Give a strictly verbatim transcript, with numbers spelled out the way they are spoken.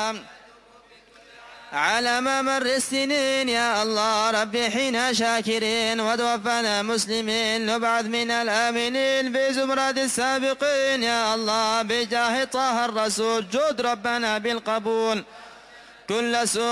على ممر السنين يا الله ربي حين شاكرين، وتوفنا مسلمين نبعث من الآمنين في زمرة السابقين يا الله بجاه طه الرسول، جود ربنا بالقبول كل سوء